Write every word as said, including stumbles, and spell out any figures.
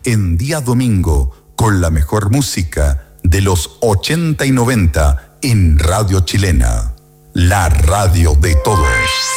en día domingo con la mejor música de los ochenta y noventa en Radio Chilena, la radio de todos.